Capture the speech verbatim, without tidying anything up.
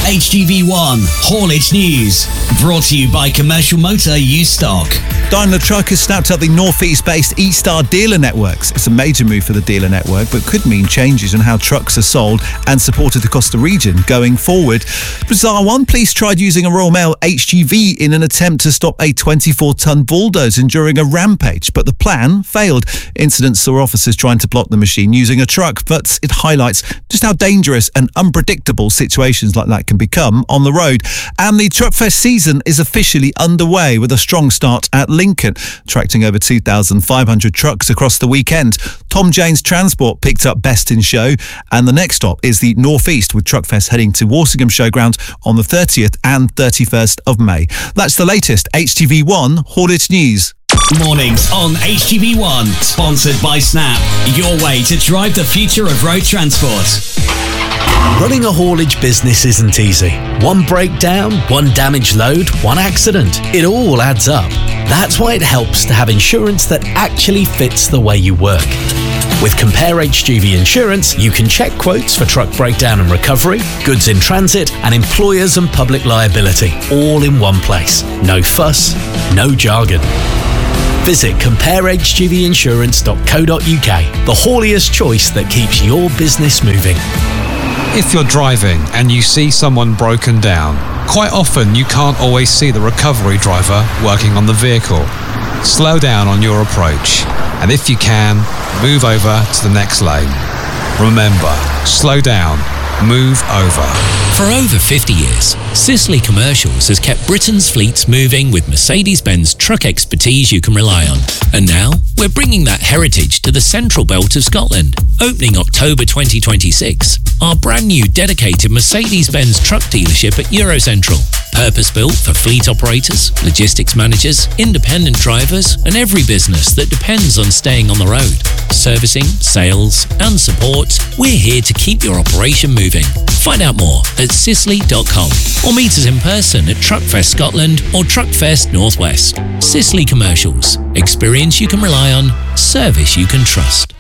H G V one Haulage News, brought to you by Commercial Motor Used Stock. Daimler Truck has snapped up the North East-based E-Star dealer networks. It's a major move for the dealer network, but could mean changes in how trucks are sold and supported across the region going forward. Bizarre one, police tried using a Royal Mail H G V in an attempt to stop a twenty-four tonne bulldozer during a rampage, but the plan failed. Incidents saw officers trying to block the machine using a truck, but it highlights just how dangerous and unpredictable situations like that can become on the road. And the Truckfest season is officially underway with a strong start at Lincoln, attracting over two thousand five hundred trucks across the weekend. Tom Jane's Transport picked up Best in Show, and the next stop is the North East, with Truckfest heading to Walsingham Showground on the thirtieth and thirty-first of May. That's the latest H T V one Haulage News. Mornings on H T V one, sponsored by Snap, your way to drive the future of road transport. Running a haulage business isn't easy. One breakdown, one damaged load, one accident. It all adds up. That's why it helps to have insurance that actually fits the way you work. With Compare H G V Insurance, you can check quotes for truck breakdown and recovery, goods in transit, and employers and public liability, all in one place. No fuss, no jargon. Visit compare h g v insurance dot co dot u k, the hauliest choice that keeps your business moving. If you're driving and you see someone broken down, quite often you can't always see the recovery driver working on the vehicle. Slow down on your approach, and if you can, move over to the next lane. Remember, slow down, move over. For over fifty years, Sisley Commercials has kept Britain's fleets moving with Mercedes-Benz truck expertise you can rely on. And now, we're bringing that heritage to the central belt of Scotland. Opening October twenty twenty-six, our brand new dedicated Mercedes-Benz truck dealership at Eurocentral. Purpose-built for fleet operators, logistics managers, independent drivers, and every business that depends on staying on the road. Servicing, sales, and support, we're here to keep your operation moving. Find out more at sisley dot com or meet us in person at Truckfest Scotland or Truckfest Northwest. Sisley Commercials. Experience you can rely on, service you can trust.